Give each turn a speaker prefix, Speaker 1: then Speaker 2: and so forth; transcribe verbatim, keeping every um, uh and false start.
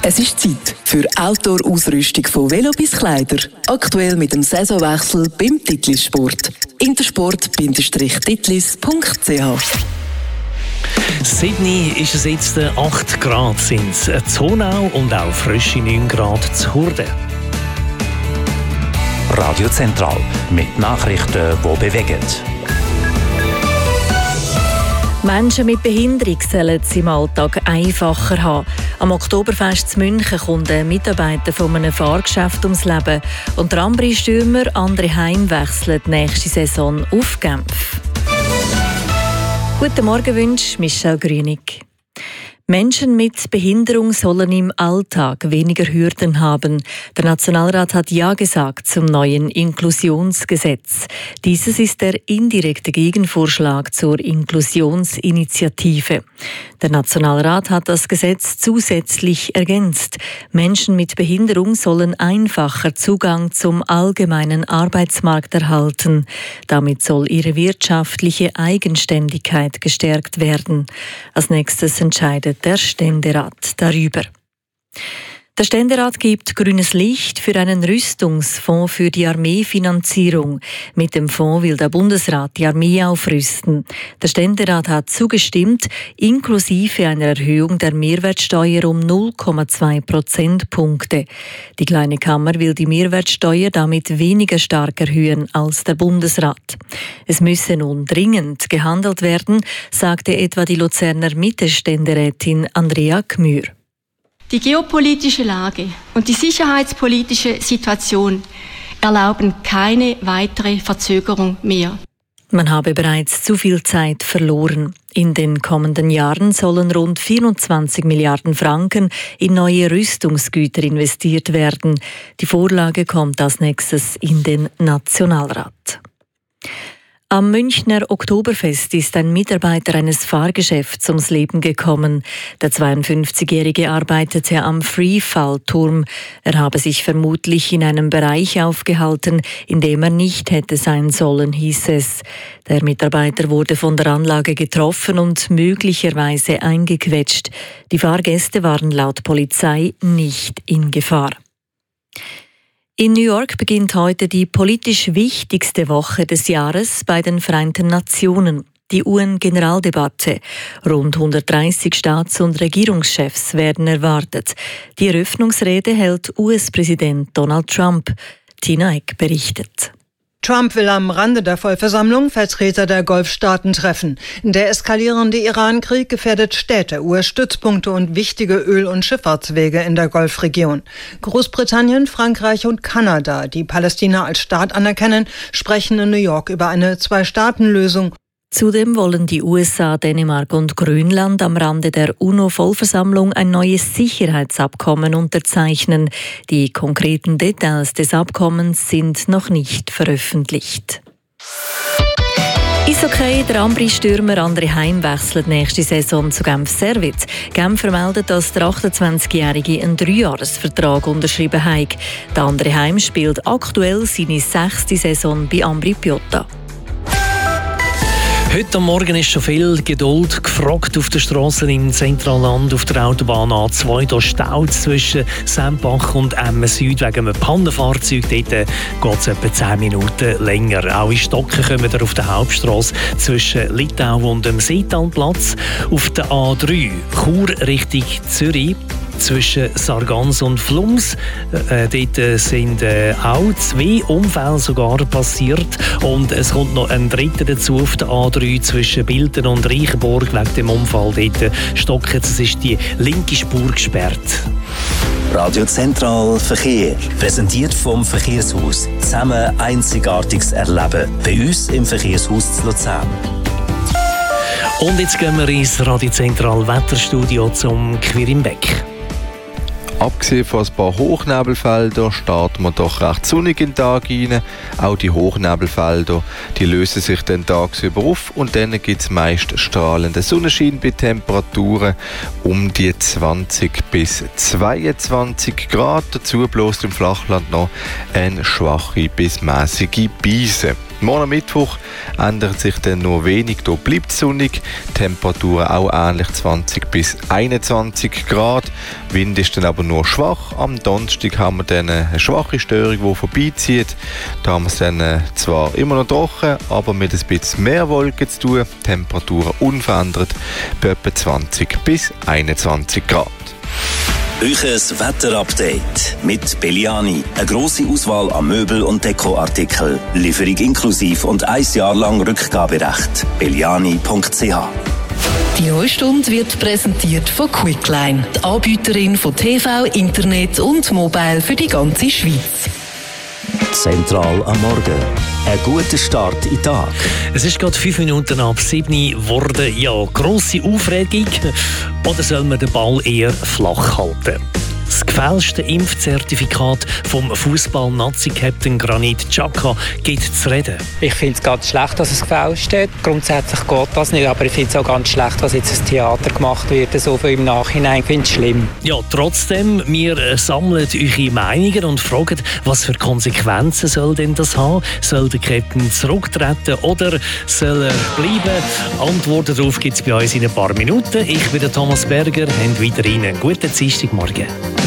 Speaker 1: Es ist Zeit für Outdoor-Ausrüstung von Velo bis Kleider. Aktuell mit dem Saisonwechsel beim Titlis Sport. intersport Titlis punkt c h.
Speaker 2: Sydney ist es jetzt acht Grad, sind es Zonau und auch frische neun Grad zu Hurden.
Speaker 3: Radio Zentral mit Nachrichten, die bewegen.
Speaker 4: Menschen mit Behinderung sollen es im Alltag einfacher haben. Am Oktoberfest in München kommt ein Mitarbeiter von einem Fahrgeschäft ums Leben. Und der Ambri-Stürmer André Heim wechselt nächste Saison auf Genf. Guten Morgen wünscht Michelle Grünig. Menschen mit Behinderung sollen im Alltag weniger Hürden haben. Der Nationalrat hat Ja gesagt zum neuen Inklusionsgesetz. Dieses ist der indirekte Gegenvorschlag zur Inklusionsinitiative. Der Nationalrat hat das Gesetz zusätzlich ergänzt. Menschen mit Behinderung sollen einfacher Zugang zum allgemeinen Arbeitsmarkt erhalten. Damit soll ihre wirtschaftliche Eigenständigkeit gestärkt werden. Als nächstes entscheidet der Ständerat darüber. Der Ständerat gibt grünes Licht für einen Rüstungsfonds für die Armeefinanzierung. Mit dem Fonds will der Bundesrat die Armee aufrüsten. Der Ständerat hat zugestimmt, inklusive einer Erhöhung der Mehrwertsteuer um null Komma zwei Prozentpunkte. Die Kleine Kammer will die Mehrwertsteuer damit weniger stark erhöhen als der Bundesrat. Es müsse nun dringend gehandelt werden, sagte etwa die Luzerner Mitte-Ständerätin Andrea Gmür.
Speaker 5: Die geopolitische Lage und die sicherheitspolitische Situation erlauben keine weitere Verzögerung mehr.
Speaker 4: Man habe bereits zu viel Zeit verloren. In den kommenden Jahren sollen rund vierundzwanzig Milliarden Franken in neue Rüstungsgüter investiert werden. Die Vorlage kommt als nächstes in den Nationalrat. Am Münchner Oktoberfest ist ein Mitarbeiter eines Fahrgeschäfts ums Leben gekommen. Der zweiundfünfzigjährige arbeitete am Freefall-Turm. Er habe sich vermutlich in einem Bereich aufgehalten, in dem er nicht hätte sein sollen, hieß es. Der Mitarbeiter wurde von der Anlage getroffen und möglicherweise eingequetscht. Die Fahrgäste waren laut Polizei nicht in Gefahr. In New York beginnt heute die politisch wichtigste Woche des Jahres bei den Vereinten Nationen, die U N-Generaldebatte. Rund hundertdreißig Staats- und Regierungschefs werden erwartet. Die Eröffnungsrede hält U S-Präsident Donald Trump. Tina Eck berichtet.
Speaker 6: Trump will am Rande der Vollversammlung Vertreter der Golfstaaten treffen. Der eskalierende Iran-Krieg gefährdet Städte, U S-Stützpunkte und wichtige Öl- und Schifffahrtswege in der Golfregion. Großbritannien, Frankreich und Kanada, die Palästina als Staat anerkennen, sprechen in New York über eine Zwei-Staaten-Lösung.
Speaker 4: Zudem wollen die U S A, Dänemark und Grönland am Rande der UNO-Vollversammlung ein neues Sicherheitsabkommen unterzeichnen. Die konkreten Details des Abkommens sind noch nicht veröffentlicht. Eishockey, der Ambri-Stürmer André Heim wechselt nächste Saison zu Genf Servette. Genf vermeldet, dass der achtundzwanzigjährige einen Dreijahresvertrag unterschrieben hat. Der André Heim spielt aktuell seine sechste Saison bei Ambri Piotta.
Speaker 2: Heute Morgen ist schon viel Geduld gefragt auf den Strassen im Zentralland, auf der Autobahn A zwei. Da staut zwischen Sempach und Emmen Süd wegen einem Pannenfahrzeug. Dort geht es etwa zehn Minuten länger. Auch in Stocken kommen wir auf der Hauptstrasse zwischen Litau und dem Seetalplatz. Auf der A drei Chur Richtung Zürich. Zwischen Sargans und Flums. Äh, dort sind äh, auch zwei Unfälle sogar passiert. Und es kommt noch ein dritter dazu auf der A drei zwischen Bilten und Reichenburg wegen dem Unfall. Dort stocken, es ist die linke Spur gesperrt.
Speaker 3: Radio Zentral Verkehr. Präsentiert vom Verkehrshaus. Zusammen Einzigartiges erleben. Bei uns im Verkehrshaus zu Luzern.
Speaker 2: Und jetzt gehen wir ins Radio Zentral Wetterstudio zum Quirimbeck.
Speaker 7: Abgesehen von ein paar Hochnebelfeldern starten wir doch recht sonnig in den Tag rein. Auch die Hochnebelfelder die lösen sich dann tagsüber auf und dann gibt es meist strahlenden Sonnenschein bei Temperaturen um die zwanzig bis zweiundzwanzig Grad. Dazu bloß im Flachland noch eine schwache bis mäßige Brise. Morgen Mittwoch ändert sich dann nur wenig, hier bleibt es sonnig, Temperaturen auch ähnlich zwanzig bis einundzwanzig Grad. Wind ist dann aber nur schwach. Am Donnerstag haben wir dann eine schwache Störung, die vorbeizieht. Da haben wir es dann zwar immer noch trocken, aber mit ein bisschen mehr Wolken zu tun. Temperaturen unverändert bei etwa zwanzig bis einundzwanzig Grad.
Speaker 3: Euches Wetterupdate mit Belliani. Eine grosse Auswahl an Möbel- und Dekoartikeln. Lieferung inklusiv und ein Jahr lang Rückgaberecht. belliani punkt c h.
Speaker 1: Die neue Stunde wird präsentiert von Quickline, die Anbieterin von T V, Internet und Mobile für die ganze Schweiz.
Speaker 3: Zentral am Morgen. Ein guter Start in den Tag.
Speaker 2: Es ist gerade fünf Minuten ab sieben geworden. Ja, grosse Aufregung. Oder soll man den Ball eher flach halten? Das gefälschte Impfzertifikat vom Fußball-Nazi-Captain Granit Xhaka gibt zu reden.
Speaker 8: Ich finde es ganz schlecht, dass es gefälscht steht. Grundsätzlich geht das nicht, aber ich finde es auch ganz schlecht, dass jetzt ein Theater gemacht wird, so im Nachhinein. Ich finde es schlimm.
Speaker 2: Ja, trotzdem, wir sammeln eure Meinungen und fragen, was für Konsequenzen soll denn das haben? Soll der Captain zurücktreten oder soll er bleiben? Antworten darauf gibt es bei uns in ein paar Minuten. Ich bin der Thomas Berger, habt weiterhin einen guten Dienstagmorgen.